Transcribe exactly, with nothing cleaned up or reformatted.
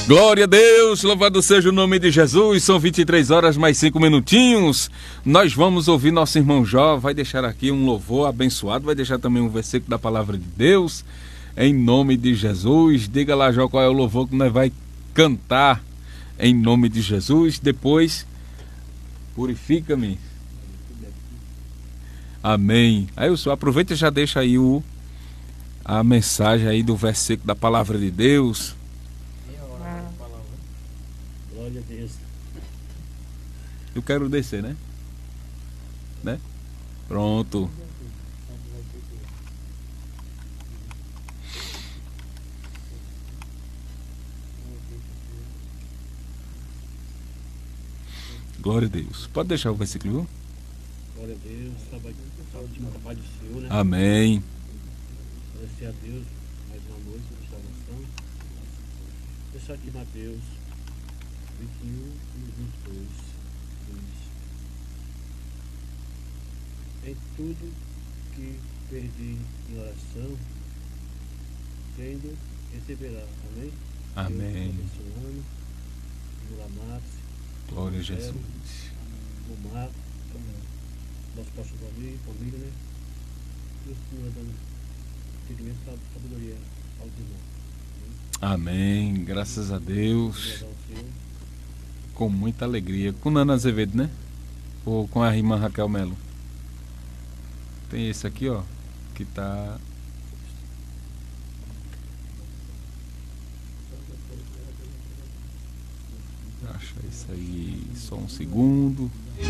Glória a Deus, louvado seja o nome de Jesus. São vinte e três horas mais cinco minutinhos. Nós vamos ouvir nosso irmão Jó. Vai deixar aqui um louvor abençoado. Vai deixar também um versículo da palavra de Deus. Em nome de Jesus. Diga lá, Jó, qual é o louvor que nós vai cantar. Em nome de Jesus. Depois, purifica-me. Amém. Aí o senhor aproveita e já deixa aí o, a mensagem aí do versículo da palavra de Deus. Glória a Deus. Eu quero descer, né? Né? Pronto. Glória a Deus. Pode deixar o versículo, viu? Glória a Deus. Saúde e paz do Senhor, né? Amém. Agradecer a Deus mais uma noite de restauração. Deixar aqui Mateus vinte e um e vinte e dois. Em tudo que perdi em oração, tendo, receberá. Amém? Amém. Deus abençoando. Muramax. Glória a Jesus. O Marco. Nosso pastor família, família, né? E o Senhor dando entendimento e sabedoria aos irmãos. Amém. Graças a Deus. Obrigado ao Senhor. Com muita alegria. Com Nana Azevedo, né? Ou com a irmã Raquel Melo. Tem esse aqui, ó. Que tá... Acha isso aí. Só um segundo.